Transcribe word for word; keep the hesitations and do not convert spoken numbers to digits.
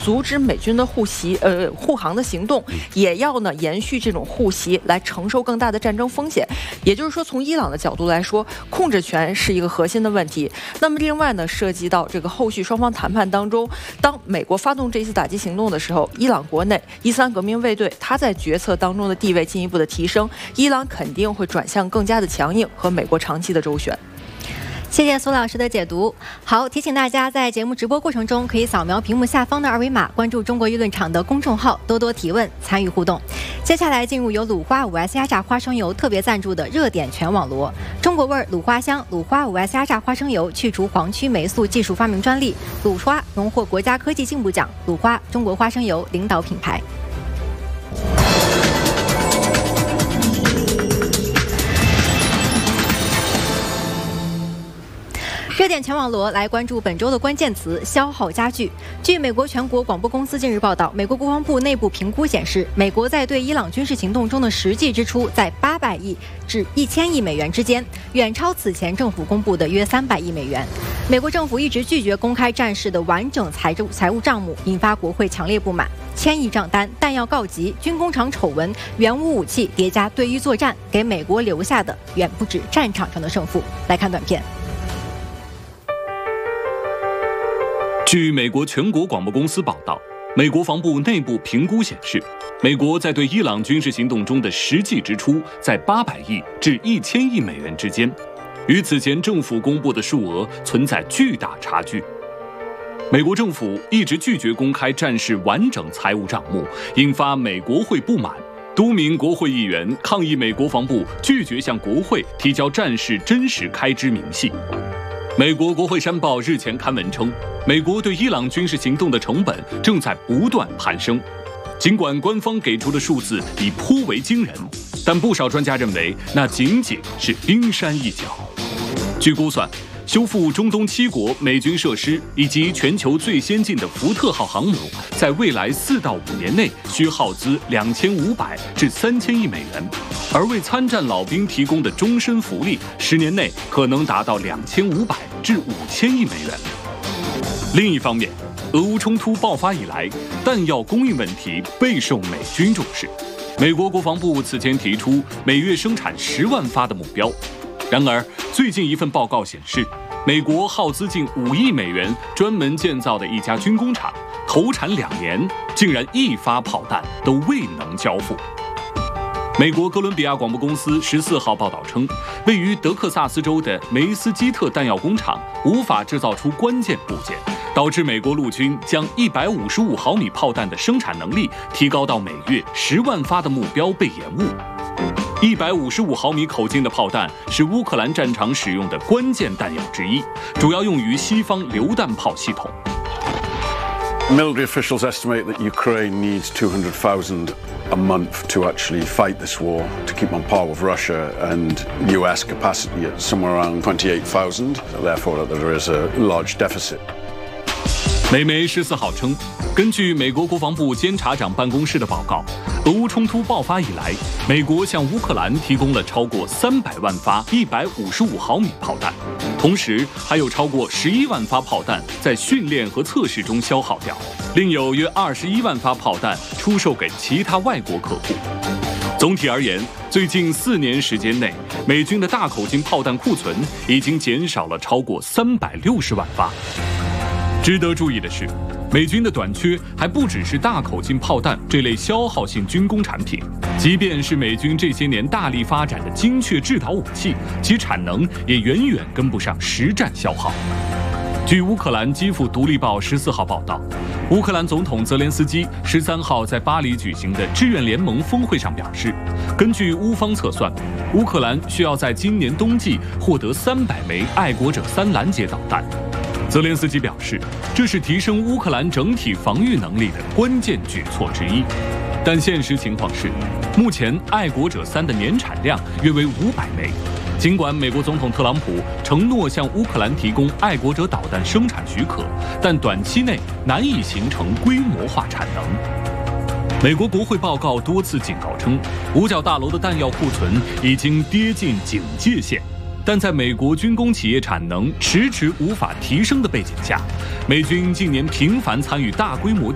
阻止美军的护袭呃护航的行动，也要呢延续这种护袭来承受更大的战争风险。也就是说，从伊朗的角度来说，控制权是一个核心的问题。那么另外呢，涉及到这个后续双方谈判当中，当美国发动这一次打击行动的时候，伊朗国内伊斯兰革命卫队它在决策当中的地位进一步的提升，伊朗肯定会转向更加的强硬和美国长期的周旋。 谢谢苏老师的解读。好，提醒大家在节目直播过程中可以扫描屏幕下方的二维码，关注中国舆论场的公众号，多多提问，参与互动。接下来进入由鲁花五 S 压榨花生油特别赞助的热点全网罗，中国味鲁花香鲁花五 S 压榨花生油去除黄曲霉素技术发明专利，鲁花荣获国家科技进步奖，鲁花中国花生油领导品牌。热点全网罗来关注本周的关键词：消耗加剧。据美国全国广播公司近日报道，美国国防部内部评估显示，美国在对伊朗军事行动中的实际支出在八百亿至一千亿美元之间，远超此前政府公布的约三百亿美元。美国政府一直拒绝公开战事的完整财政财务账目，引发国会强烈不满。千亿账单、弹药告急、军工厂丑闻、原武武器叠加对伊作战，给美国留下的远不止战场上的胜负。来看短片。 据美国全国广播公司报道，美国防部内部评估显示，美国在对伊朗军事行动中的实际支出在八百亿至一千亿美元之间，与此前政府公布的数额存在巨大差距。美国政府一直拒绝公开战事完整财务账目，引发美国会不满。多名国会议员抗议美国防部拒绝向国会提交战事真实开支明细。美国国会山报日前刊文称，美国对伊朗军事行动的成本正在不断攀升。尽管官方给出的数字已颇为惊人，但不少专家认为那仅仅是冰山一角。据估算，修复中东七国美军设施以及全球最先进的福特号航母，在未来四到五年内需耗资两千五百至三千亿美元，而为参战老兵提供的终身福利，十年内可能达到两千五百至五千亿美元。另一方面，俄乌冲突爆发以来，弹药供应问题备受美军重视。美国国防部此前提出每月生产十万发的目标。然而，最近一份报告显示，美国耗资近五亿美元专门建造的一家军工厂，投产两年，竟然一发炮弹都未能交付。美国哥伦比亚广播公司十四号报道称，位于德克萨斯州的梅斯基特弹药工厂无法制造出关键部件，导致美国陆军将一百五十五毫米炮弹的生产能力提高到每月十万发的目标被延误。一百五十五毫米口径的炮弹是乌克兰战场使用的关键弹药之一，主要用于西方榴弹炮系统。 Military officials estimate that Ukraine needs two hundred thousand a month to actually fight this war, to keep on par with Russia, and U S capacity at somewhere around twenty-eight thousand. Therefore, there is a large deficit. 美媒十四号称，根据美国国防部监察长办公室的报告，俄乌冲突爆发以来，美国向乌克兰提供了超过三百万发一百五十五毫米炮弹，同时还有超过十一万发炮弹在训练和测试中消耗掉，另有约二十一万发炮弹出售给其他外国客户。总体而言，最近四年时间内，美军的大口径炮弹库存已经减少了超过三百六十万发。值得注意的是，美军的短缺还不只是大口径炮弹这类消耗性军工产品，即便是美军这些年大力发展的精确制导武器，其产能也远远跟不上实战消耗。据乌克兰基辅独立报十四号报道，乌克兰总统泽连斯基十三号在巴黎举行的志愿联盟峰会上表示，根据乌方测算，乌克兰需要在今年冬季获得三百枚爱国者三拦截导弹。泽连斯基表示，这是提升乌克兰整体防御能力的关键举措之一。但现实情况是，目前爱国者三的年产量约为五百枚。尽管美国总统特朗普承诺向乌克兰提供爱国者导弹生产许可，但短期内难以形成规模化产能。美国国会报告多次警告称，五角大楼的弹药库存已经跌进警戒线。但在美国军工企业产能迟迟无法提升的背景下，美军近年频繁参与大规模